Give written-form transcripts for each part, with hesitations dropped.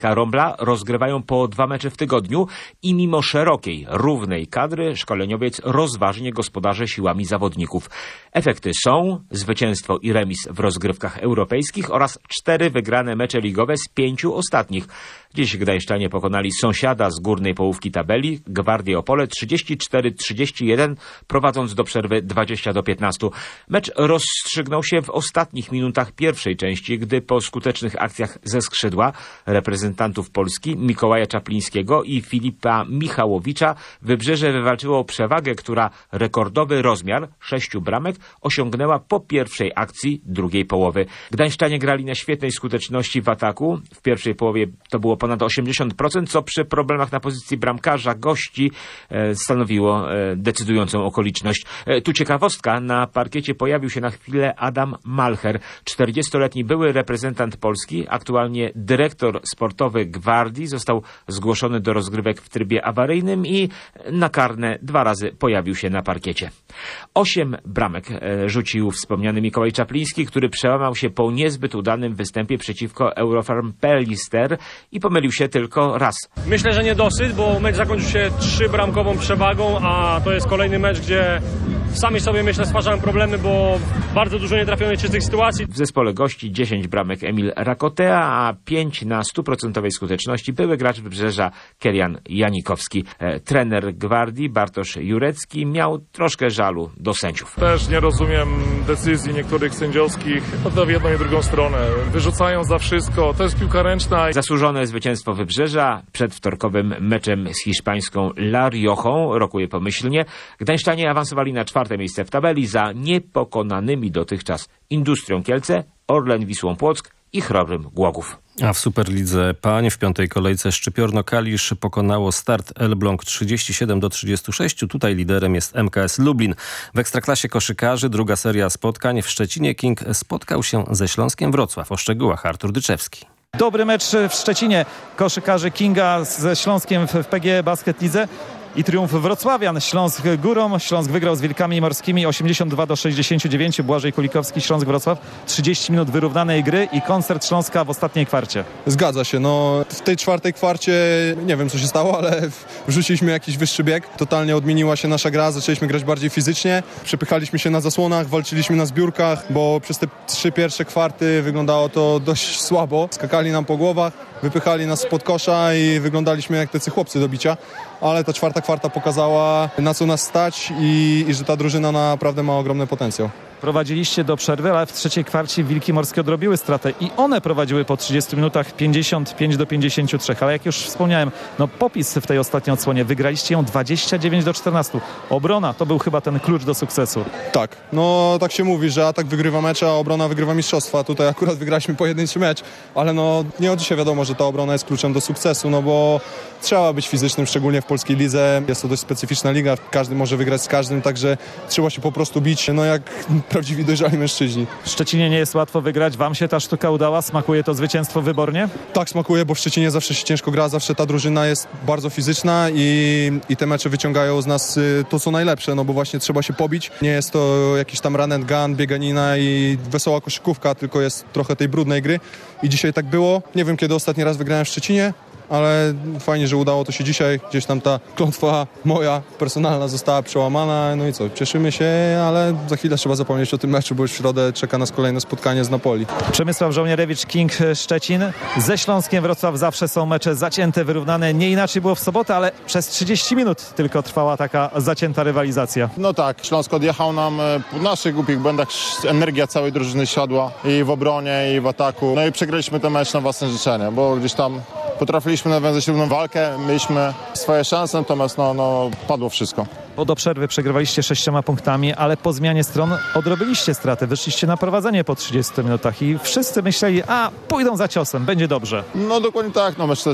Karąbla rozgrywają po 2 mecze w tygodniu i mimo szerokiej, równej kadry szkoleniowiec rozważnie gospodarzy siłami zawodników. Efekty są zwycięstwo i remis w rozgrywkach europejskich oraz 4 wygrane mecze ligowe z 5 ostatnich. Dziś gdańszczanie pokonali sąsiada z górnej połówki tabeli, Gwardię Opole 34-31, prowadząc do przerwy 20-15. Mecz rozstrzygnął się w ostatnich minutach pierwszej części, gdy po skutecznych akcjach ze skrzydła reprezentantów Polski Mikołaja Czaplińskiego i Filipa Michałowicza Wybrzeże wywalczyło przewagę, która rekordowy rozmiar 6 bramek osiągnęła po pierwszej akcji drugiej połowy. Gdańszczanie grali na świetnej skuteczności w ataku. W pierwszej połowie to było ponad 80%, co przy problemach na pozycji bramkarza gości stanowiło decydującą okoliczność. Tu ciekawostka, na parkiecie pojawił się na chwilę Adam Malcher, 40-letni były reprezentant Polski, aktualnie dyrektor sportowy Gwardii, został zgłoszony do rozgrywek w trybie awaryjnym i na karne 2 razy pojawił się na parkiecie. 8 bramek rzucił wspomniany Mikołaj Czapliński, który przełamał się po niezbyt udanym występie przeciwko Eurofarm Pelister i pomylił się tylko raz. Myślę, że nie dosyć, bo mecz zakończył się 3-bramkową przewagą, a to jest kolejny mecz, gdzie sami sobie, myślę, stwarzamy problemy, bo bardzo dużo nietrafionych czystych sytuacji. W zespole gości 10 bramek Emil Rakotea, a 5 na 100% skuteczności były gracz Wybrzeża Kerian Janikowski. Trener Gwardii Bartosz Jurecki miał troszkę żalu do sędziów. Też nie rozumiem decyzji niektórych sędziowskich, to w jedną i drugą stronę. Wyrzucają za wszystko, to jest piłka ręczna. Zasłużone zwycięstwo Wybrzeża przed wtorkowym meczem z hiszpańską La Riochą rokuje pomyślnie. Gdańszczanie awansowali na 4. miejsce w tabeli za niepokonanymi dotychczas Industrią Kielce, Orlen Wisłą Płock i Chrobrym Głogów. A w Superlidze pań w 5. kolejce Szczypiorno-Kalisz pokonało Start Elbląg 37-36. Tutaj liderem jest MKS Lublin. W Ekstraklasie koszykarzy druga seria spotkań w Szczecinie King spotkał się ze Śląskiem Wrocław. O szczegółach Artur Dyczewski. Dobry mecz w Szczecinie koszykarzy Kinga ze Śląskiem w PGE Basket Lidze. I triumf wrocławian. Śląsk górą. Śląsk wygrał z Wilkami Morskimi 82-69. Błażej Kulikowski, Śląsk Wrocław. 30 minut wyrównanej gry i koncert Śląska w ostatniej kwarcie. Zgadza się. No, w tej 4. kwarcie nie wiem, co się stało, ale wrzuciliśmy jakiś wyższy bieg. Totalnie odmieniła się nasza gra. Zaczęliśmy grać bardziej fizycznie. Przepychaliśmy się na zasłonach, walczyliśmy na zbiórkach, bo przez te 3 pierwsze kwarty wyglądało to dość słabo. Skakali nam po głowach, wypychali nas spod kosza i wyglądaliśmy jak tacy chłopcy do bicia. Ale ta 4. kwarta pokazała, na co nas stać i że ta drużyna naprawdę ma ogromny potencjał. Prowadziliście do przerwy, ale w 3. kwarcie Wilki Morskie odrobiły stratę i one prowadziły po 30 minutach 55-53. Ale jak już wspomniałem, popis w tej ostatniej odsłonie. Wygraliście ją 29-14. Obrona to był chyba ten klucz do sukcesu. Tak, tak się mówi, że atak wygrywa mecze, a obrona wygrywa mistrzostwa. Tutaj akurat wygraliśmy pojedynczy mecz, ale nie od dzisiaj wiadomo, że ta obrona jest kluczem do sukcesu, bo trzeba być fizycznym, szczególnie w polskiej lidze. Jest to dość specyficzna liga, każdy może wygrać z każdym, także trzeba się po prostu bić, jak prawdziwi dojrzali mężczyźni. W Szczecinie nie jest łatwo wygrać. Wam się ta sztuka udała? Smakuje to zwycięstwo wybornie? Tak, smakuje, bo w Szczecinie zawsze się ciężko gra, zawsze ta drużyna jest bardzo fizyczna i te mecze wyciągają z nas to, co najlepsze, bo właśnie trzeba się pobić. Nie jest to jakiś tam run and gun, bieganina i wesoła koszykówka, tylko jest trochę tej brudnej gry i dzisiaj tak było. Nie wiem, kiedy ostatni raz wygrałem w Szczecinie, ale fajnie, że udało to się dzisiaj. Gdzieś tam ta klątwa moja personalna została przełamana. No i co, cieszymy się, ale za chwilę trzeba zapomnieć o tym meczu, bo już w środę czeka nas kolejne spotkanie z Napoli. Przemysław Żołnierewicz, King Szczecin. Ze Śląskiem Wrocław zawsze są mecze zacięte, wyrównane. Nie inaczej było w sobotę, ale przez 30 minut tylko trwała taka zacięta rywalizacja. No tak, Śląsk odjechał nam w naszych głupich błędach. Energia całej drużyny siadła i w obronie, i w ataku. No i przegraliśmy ten mecz na własne życzenie, bo gdzieś tam potrafiliśmy nawiązać równą walkę, mieliśmy swoje szanse, natomiast padło wszystko. Bo do przerwy przegrywaliście 6 punktami, ale po zmianie stron odrobiliście straty. Wyszliście na prowadzenie po 30 minutach i wszyscy myśleli, pójdą za ciosem, będzie dobrze. No dokładnie tak, myślę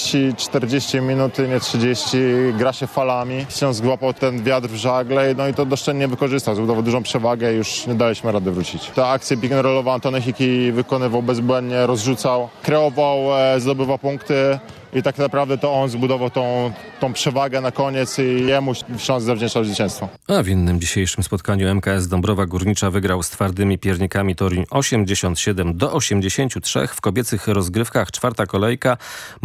40 minut, nie 30, gra się falami. Śląsk złapał ten wiatr w żagle, i to doszczętnie wykorzystał. Zbudował dużą przewagę i już nie daliśmy rady wrócić. Ta akcja pick and rollowa Antony Hiki wykonywał bezbłędnie, rozrzucał, kreował, zdobywał punkty. I tak naprawdę to on zbudował tą przewagę na koniec i jemu Śląsk zawdzięczał zwycięstwo. A w innym dzisiejszym spotkaniu MKS Dąbrowa Górnicza wygrał z Twardymi Piernikami Toruń 87-83. W kobiecych rozgrywkach 4. kolejka.